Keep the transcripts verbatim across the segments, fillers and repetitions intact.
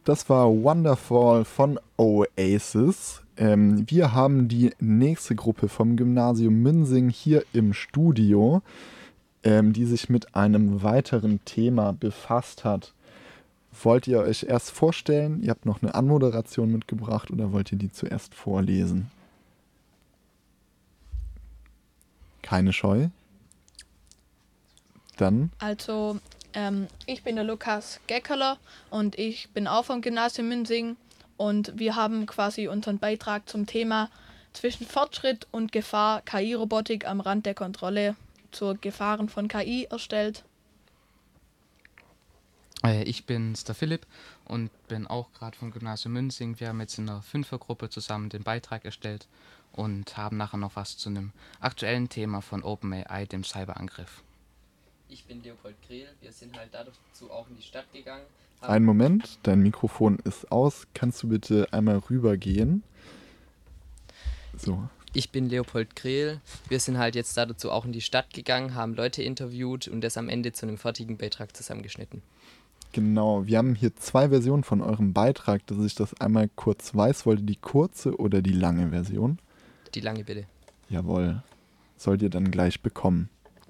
Das war Wonderfall von Oasis. Ähm, wir haben die nächste Gruppe vom Gymnasium Münsing hier im Studio, ähm, die sich mit einem weiteren Thema befasst hat. Wollt ihr euch erst vorstellen? Ihr habt noch eine Anmoderation mitgebracht oder wollt ihr die zuerst vorlesen? Keine Scheu? Dann? Also, ähm, ich bin der Lukas Geckerler und ich bin auch vom Gymnasium Münsing und wir haben quasi unseren Beitrag zum Thema zwischen Fortschritt und Gefahr K I-Robotik am Rand der Kontrolle zur Gefahren von K I erstellt. Ich bin's, der Philipp, und bin auch gerade vom Gymnasium Münsing. Wir haben jetzt in einer Fünfergruppe zusammen den Beitrag erstellt und haben nachher noch was zu einem aktuellen Thema von OpenAI, dem Cyberangriff. Ich bin Leopold Grehl, wir sind halt dazu auch in die Stadt gegangen. Einen Moment, dein Mikrofon ist aus. Kannst du bitte einmal rübergehen? So. Ich bin Leopold Grehl, wir sind halt jetzt dazu auch in die Stadt gegangen, haben Leute interviewt und das am Ende zu einem fertigen Beitrag zusammengeschnitten. Genau, wir haben hier zwei Versionen von eurem Beitrag, dass ich das einmal kurz weiß. Wollt ihr die kurze oder die lange Version? Die lange bitte. Jawohl, sollt ihr dann gleich bekommen.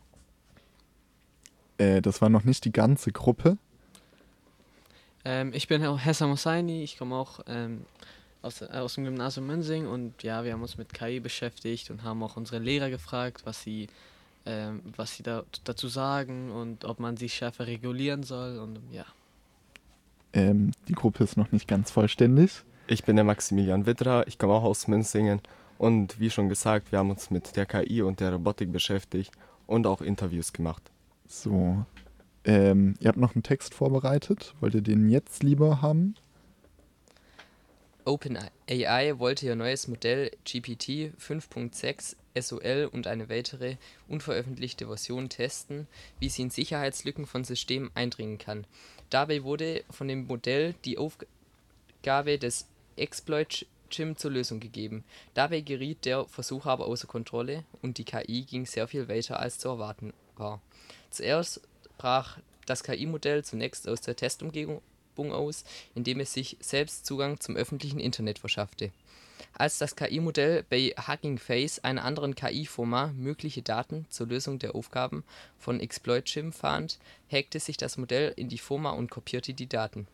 Äh, das war noch nicht die ganze Gruppe. Ähm, ich bin Hessam Hosseini, ich komme auch ähm, aus, äh, aus dem Gymnasium Münsing und ja, wir haben uns mit K I beschäftigt und haben auch unsere Lehrer gefragt, was sie, ähm, was sie da, dazu sagen und ob man sie schärfer regulieren soll und ja. Ähm, die Gruppe ist noch nicht ganz vollständig. Ich bin der Maximilian Widra, ich komme auch aus Münzingen und wie schon gesagt, wir haben uns mit der K I und der Robotik beschäftigt und auch Interviews gemacht. So, ähm, ihr habt noch einen Text vorbereitet. Wollt ihr den jetzt lieber haben? OpenAI wollte ihr neues Modell G P T fünf Punkt sechs S O L und eine weitere unveröffentlichte Version testen, wie sie in Sicherheitslücken von Systemen eindringen kann. Dabei wurde von dem Modell die Aufgabe des Exploit-Chim zur Lösung gegeben. Dabei geriet der Versuch aber außer Kontrolle und die K I ging sehr viel weiter als zu erwarten war. Zuerst brach das K I-Modell zunächst aus der Testumgebung aus, indem es sich selbst Zugang zum öffentlichen Internet verschaffte. Als das K I-Modell bei Hugging Face, einer anderen K I-Firma, mögliche Daten zur Lösung der Aufgaben von Exploit-Chim fand, hackte sich das Modell in die Firma und kopierte die Daten.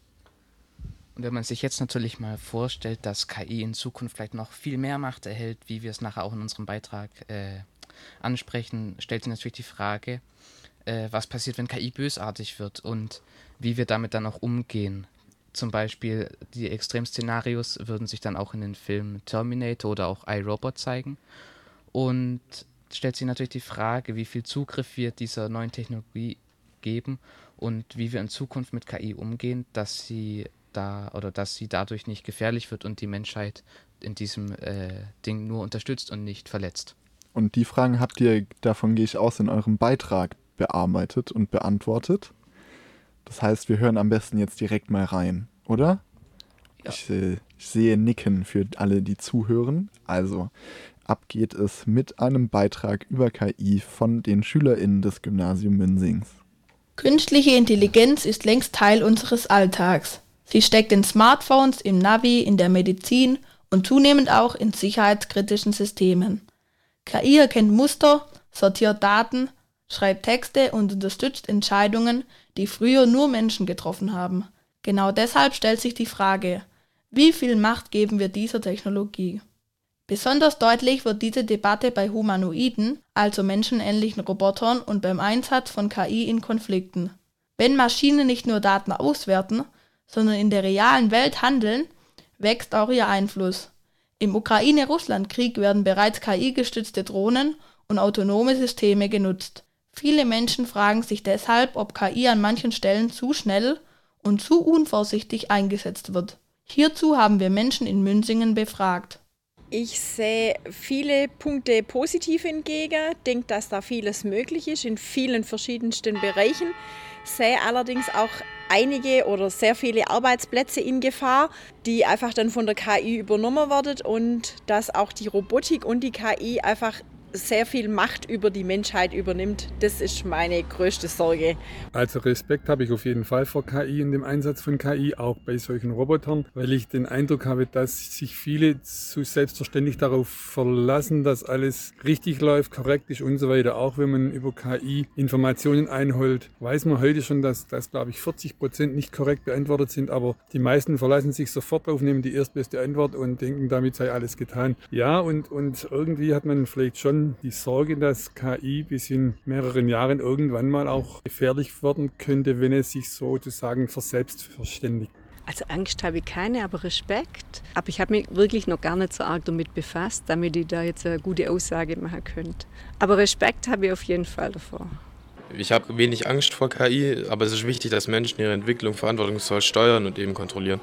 Und wenn man sich jetzt natürlich mal vorstellt, dass K I in Zukunft vielleicht noch viel mehr Macht erhält, wie wir es nachher auch in unserem Beitrag äh, ansprechen, stellt sich natürlich die Frage, äh, was passiert, wenn K I bösartig wird und wie wir damit dann auch umgehen. Zum Beispiel die Extremszenarios würden sich dann auch in den Filmen Terminator oder auch iRobot zeigen. Und stellt sich natürlich die Frage, wie viel Zugriff wir dieser neuen Technologie geben und wie wir in Zukunft mit K I umgehen, dass sie da oder dass sie dadurch nicht gefährlich wird und die Menschheit in diesem äh, Ding nur unterstützt und nicht verletzt. Und die Fragen habt ihr, davon gehe ich aus, in eurem Beitrag bearbeitet und beantwortet. Das heißt, wir hören am besten jetzt direkt mal rein, oder? Ja. Ich, äh, ich sehe Nicken für alle, die zuhören. Also, ab geht es mit einem Beitrag über K I von den SchülerInnen des Gymnasium Münsings. Künstliche Intelligenz ist längst Teil unseres Alltags. Sie steckt in Smartphones, im Navi, in der Medizin und zunehmend auch in sicherheitskritischen Systemen. K I erkennt Muster, sortiert Daten, schreibt Texte und unterstützt Entscheidungen, die früher nur Menschen getroffen haben. Genau deshalb stellt sich die Frage, wie viel Macht geben wir dieser Technologie? Besonders deutlich wird diese Debatte bei Humanoiden, also menschenähnlichen Robotern und beim Einsatz von K I in Konflikten. Wenn Maschinen nicht nur Daten auswerten, sondern in der realen Welt handeln, wächst auch ihr Einfluss. Im Ukraine-Russland-Krieg werden bereits K I-gestützte Drohnen und autonome Systeme genutzt. Viele Menschen fragen sich deshalb, ob K I an manchen Stellen zu schnell und zu unvorsichtig eingesetzt wird. Hierzu haben wir Menschen in Münsingen befragt. Ich sehe viele Punkte positiv entgegen, denke, dass da vieles möglich ist in vielen verschiedensten Bereichen, sehe allerdings auch einige oder sehr viele Arbeitsplätze in Gefahr, die einfach dann von der K I übernommen werden und dass auch die Robotik und die K I einfach sehr viel Macht über die Menschheit übernimmt. Das ist meine größte Sorge. Also Respekt habe ich auf jeden Fall vor K I und dem Einsatz von K I, auch bei solchen Robotern, weil ich den Eindruck habe, dass sich viele zu selbstverständlich darauf verlassen, dass alles richtig läuft, korrekt ist und so weiter. Auch wenn man über K I Informationen einholt, weiß man heute schon, dass, dass glaube ich, vierzig Prozent nicht korrekt beantwortet sind, aber die meisten verlassen sich sofort drauf, nehmen die erstbeste Antwort und denken, damit sei alles getan. Ja, und, und irgendwie hat man vielleicht schon die Sorge, dass K I bis in mehreren Jahren irgendwann mal auch gefährlich werden könnte, wenn es sich sozusagen verselbstverständigt. Also Angst habe ich keine, aber Respekt. Aber ich habe mich wirklich noch gar nicht so arg damit befasst, damit ich da jetzt eine gute Aussage machen könnte. Aber Respekt habe ich auf jeden Fall davor. Ich habe wenig Angst vor K I, aber es ist wichtig, dass Menschen ihre Entwicklung verantwortungsvoll steuern und eben kontrollieren.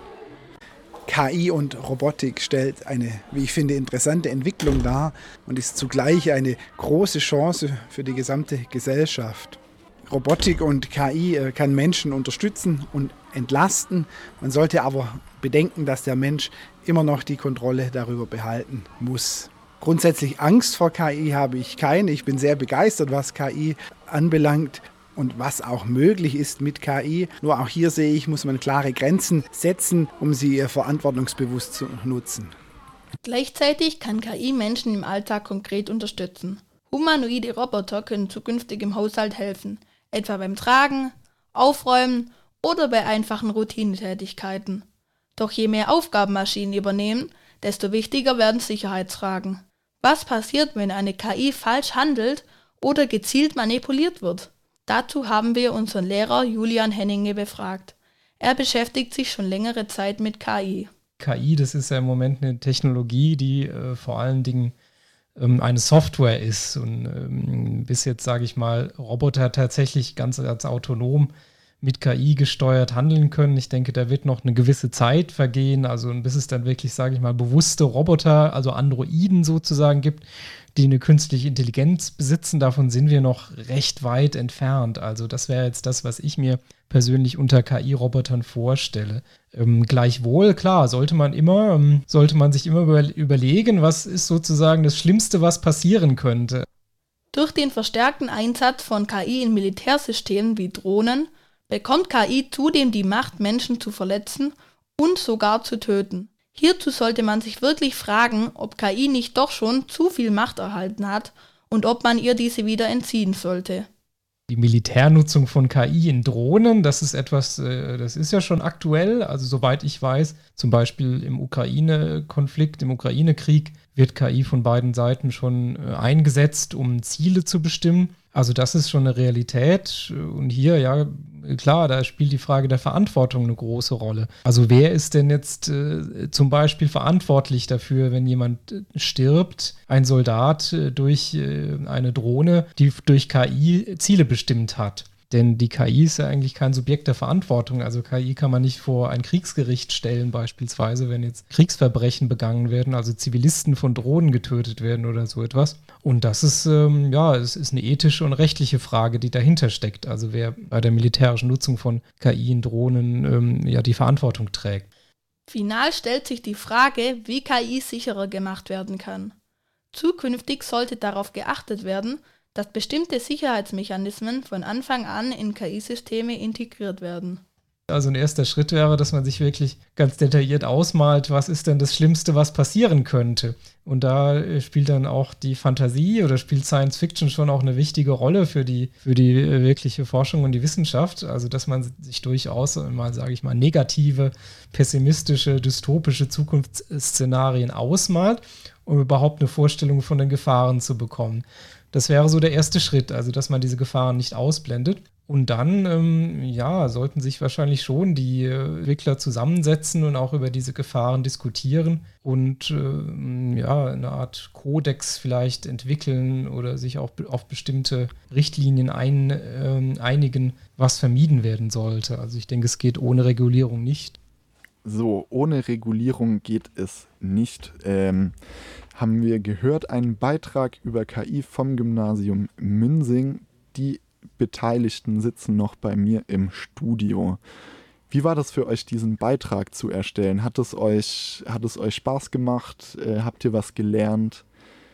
K I und Robotik stellt eine, wie ich finde, interessante Entwicklung dar und ist zugleich eine große Chance für die gesamte Gesellschaft. Robotik und K I kann Menschen unterstützen und entlasten. Man sollte aber bedenken, dass der Mensch immer noch die Kontrolle darüber behalten muss. Grundsätzlich Angst vor K I habe ich keine. Ich bin sehr begeistert, was K I anbelangt. Und was auch möglich ist mit K I. Nur auch hier sehe ich, muss man klare Grenzen setzen, um sie verantwortungsbewusst zu nutzen. Gleichzeitig kann K I Menschen im Alltag konkret unterstützen. Humanoide Roboter können zukünftig im Haushalt helfen, etwa beim Tragen, Aufräumen oder bei einfachen Routinetätigkeiten. Doch je mehr Aufgaben Maschinen übernehmen, desto wichtiger werden Sicherheitsfragen. Was passiert, wenn eine K I falsch handelt oder gezielt manipuliert wird? Dazu haben wir unseren Lehrer Julian Henninge befragt. Er beschäftigt sich schon längere Zeit mit K I. K I, das ist ja im Moment eine Technologie, die äh, vor allen Dingen ähm, eine Software ist. Und ähm, bis jetzt, sage ich mal, Roboter tatsächlich ganz als autonom mit K I gesteuert handeln können. Ich denke, da wird noch eine gewisse Zeit vergehen, also bis es dann wirklich, sage ich mal, bewusste Roboter, also Androiden sozusagen gibt, die eine künstliche Intelligenz besitzen. Davon sind wir noch recht weit entfernt. Also das wäre jetzt das, was ich mir persönlich unter K I-Robotern vorstelle. Ähm, gleichwohl, klar, sollte man immer, ähm, sollte man sich immer über- überlegen, was ist sozusagen das Schlimmste, was passieren könnte. Durch den verstärkten Einsatz von K I in Militärsystemen wie Drohnen bekommt K I zudem die Macht, Menschen zu verletzen und sogar zu töten. Hierzu sollte man sich wirklich fragen, ob K I nicht doch schon zu viel Macht erhalten hat und ob man ihr diese wieder entziehen sollte. Die Militärnutzung von K I in Drohnen, das ist etwas, äh, das ist ja schon aktuell. Also soweit ich weiß, zum Beispiel im Ukraine-Konflikt, im Ukraine-Krieg wird K I von beiden Seiten schon äh, eingesetzt, um Ziele zu bestimmen. Also das ist schon eine Realität. Und hier, ja, klar, da spielt die Frage der Verantwortung eine große Rolle. Also wer ist denn jetzt äh, zum Beispiel verantwortlich dafür, wenn jemand äh, stirbt, ein Soldat äh, durch äh, eine Drohne, die durch K I Ziele bestimmt hat? Denn die K I ist ja eigentlich kein Subjekt der Verantwortung. Also K I kann man nicht vor ein Kriegsgericht stellen, beispielsweise, wenn jetzt Kriegsverbrechen begangen werden, also Zivilisten von Drohnen getötet werden oder so etwas. Und das ist, ähm, ja, es ist eine ethische und rechtliche Frage, die dahinter steckt. Also wer bei der militärischen Nutzung von K I in Drohnen ähm, ja die Verantwortung trägt. Final stellt sich die Frage, wie K I sicherer gemacht werden kann. Zukünftig sollte darauf geachtet werden, dass bestimmte Sicherheitsmechanismen von Anfang an in K I-Systeme integriert werden. Also ein erster Schritt wäre, dass man sich wirklich ganz detailliert ausmalt, was ist denn das Schlimmste, was passieren könnte. Und da spielt dann auch die Fantasie oder spielt Science Fiction schon auch eine wichtige Rolle für die, für die wirkliche Forschung und die Wissenschaft. Also dass man sich durchaus mal, sage ich mal, negative, pessimistische, dystopische Zukunftsszenarien ausmalt, um überhaupt eine Vorstellung von den Gefahren zu bekommen. Das wäre so der erste Schritt, also dass man diese Gefahren nicht ausblendet. Und dann, ähm, ja, sollten sich wahrscheinlich schon die äh, Entwickler zusammensetzen und auch über diese Gefahren diskutieren und äh, ja, eine Art Kodex vielleicht entwickeln oder sich auch be- auf bestimmte Richtlinien ein, äh, einigen, was vermieden werden sollte. Also ich denke, es geht ohne Regulierung nicht. So, ohne Regulierung geht es nicht. Ähm, haben wir gehört, einen Beitrag über K I vom Gymnasium Münsing. Die Beteiligten sitzen noch bei mir im Studio. Wie war das für euch, diesen Beitrag zu erstellen? Hat es euch, hat es euch Spaß gemacht? Äh, habt ihr was gelernt?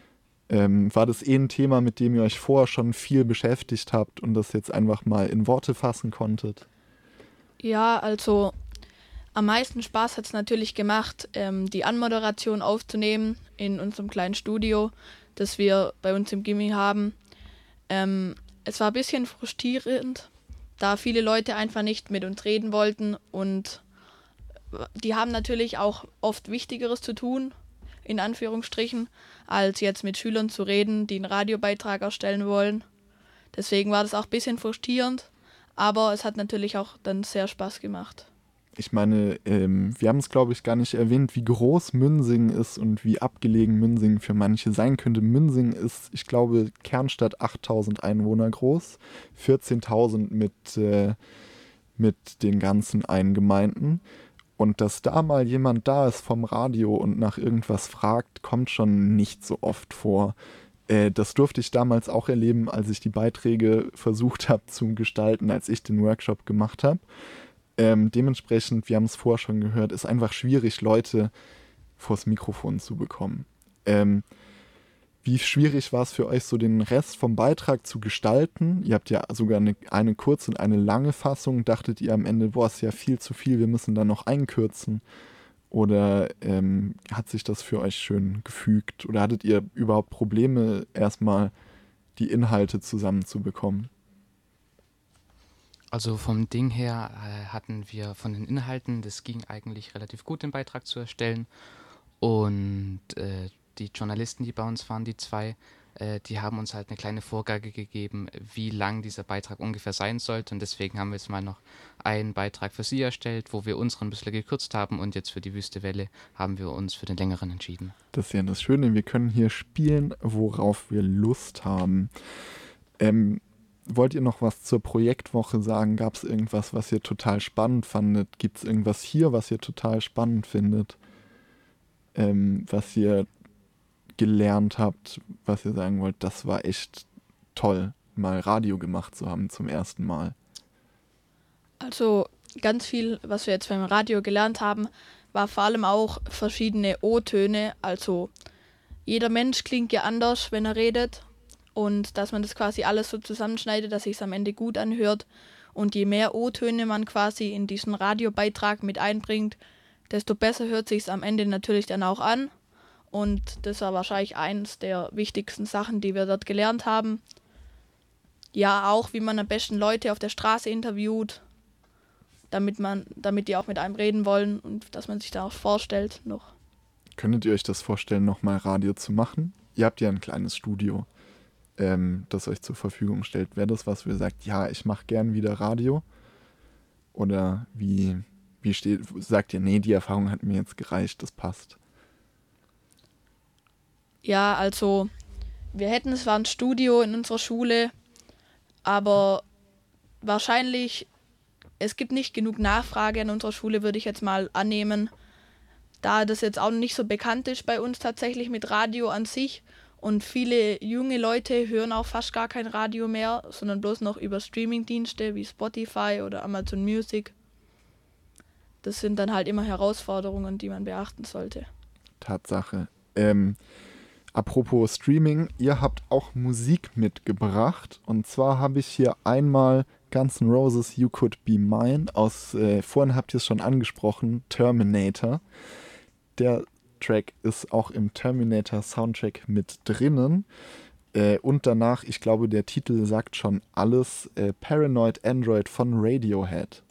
Ähm, war das eh ein Thema, mit dem ihr euch vorher schon viel beschäftigt habt und das jetzt einfach mal in Worte fassen konntet? Ja, also am meisten Spaß hat es natürlich gemacht, ähm, die Anmoderation aufzunehmen in unserem kleinen Studio, das wir bei uns im Gimmi haben. Ähm, es war ein bisschen frustrierend, da viele Leute einfach nicht mit uns reden wollten und die haben natürlich auch oft Wichtigeres zu tun, in Anführungsstrichen, als jetzt mit Schülern zu reden, die einen Radiobeitrag erstellen wollen. Deswegen war das auch ein bisschen frustrierend, aber es hat natürlich auch dann sehr Spaß gemacht. Ich meine, ähm, wir haben es, glaube ich, gar nicht erwähnt, wie groß Münsingen ist und wie abgelegen Münsingen für manche sein könnte. Münsingen ist, ich glaube, Kernstadt achttausend Einwohner groß, vierzehntausend mit, äh, mit den ganzen Eingemeinden. Und dass da mal jemand da ist vom Radio und nach irgendwas fragt, kommt schon nicht so oft vor. Äh, das durfte ich damals auch erleben, als ich die Beiträge versucht habe zu gestalten, als ich den Workshop gemacht habe. Ähm, dementsprechend, wir haben es vorher schon gehört, ist einfach schwierig, Leute vors Mikrofon zu bekommen. Ähm, wie schwierig war es für euch, so den Rest vom Beitrag zu gestalten? Ihr habt ja sogar eine, eine kurze und eine lange Fassung. Dachtet ihr am Ende, boah, ist ja viel zu viel, wir müssen da noch einkürzen? Oder ähm, hat sich das für euch schön gefügt? Oder hattet ihr überhaupt Probleme, erstmal die Inhalte zusammenzubekommen? Also vom Ding her äh, hatten wir von den Inhalten, das ging eigentlich relativ gut, den Beitrag zu erstellen. Und äh, die Journalisten, die bei uns waren, die zwei, äh, die haben uns halt eine kleine Vorgabe gegeben, wie lang dieser Beitrag ungefähr sein sollte. Und deswegen haben wir jetzt mal noch einen Beitrag für sie erstellt, wo wir unseren ein bisschen gekürzt haben. Und jetzt für die Wüste Welle haben wir uns für den längeren entschieden. Das ist ja das Schöne, wir können hier spielen, worauf wir Lust haben. Ähm, wollt ihr noch was zur Projektwoche sagen? Gab es irgendwas, was ihr total spannend fandet? Gibt es irgendwas hier, was ihr total spannend findet? Ähm, was ihr gelernt habt, was ihr sagen wollt, das war echt toll, mal Radio gemacht zu haben zum ersten Mal? Also ganz viel, was wir jetzt beim Radio gelernt haben, war vor allem auch verschiedene O-Töne. Also jeder Mensch klingt ja anders, wenn er redet. Und dass man das quasi alles so zusammenschneidet, dass sich es am Ende gut anhört. Und je mehr O-Töne man quasi in diesen Radiobeitrag mit einbringt, desto besser hört sich es am Ende natürlich dann auch an. Und das war wahrscheinlich eines der wichtigsten Sachen, die wir dort gelernt haben. Ja, auch wie man am besten Leute auf der Straße interviewt, damit man, damit die auch mit einem reden wollen und dass man sich da auch vorstellt noch. Könntet ihr euch das vorstellen, nochmal Radio zu machen? Ihr habt ja ein kleines Studio, ähm, das euch zur Verfügung stellt. Wäre das was, wo ihr sagt, ja, ich mache gern wieder Radio? Oder wie, wie steht, sagt ihr, nee, die Erfahrung hat mir jetzt gereicht, das passt? Ja, also wir hätten zwar ein Studio in unserer Schule, aber wahrscheinlich, es gibt nicht genug Nachfrage an unserer Schule, würde ich jetzt mal annehmen, da das jetzt auch nicht so bekannt ist bei uns tatsächlich mit Radio an sich und viele junge Leute hören auch fast gar kein Radio mehr, sondern bloß noch über Streamingdienste wie Spotify oder Amazon Music. Das sind dann halt immer Herausforderungen, die man beachten sollte. Tatsache. Ähm, apropos Streaming, ihr habt auch Musik mitgebracht. Und zwar habe ich hier einmal Guns N' Roses You Could Be Mine aus, äh, vorhin habt ihr es schon angesprochen, Terminator. Der Track ist auch im Terminator Soundtrack mit drinnen. Äh, und danach, ich glaube, der Titel sagt schon alles, äh, Paranoid Android von Radiohead.